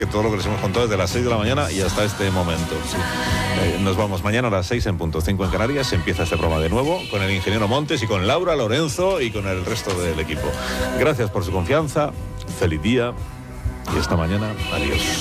Que todo lo que les hemos contado desde las 6 de la mañana y hasta este momento. Sí. Nos vamos mañana a las 6 en punto, 5 en Canarias. Empieza este programa de nuevo con el ingeniero Montes y con Laura, Lorenzo y con el resto del equipo. Gracias por su confianza. Feliz día y esta mañana. Adiós.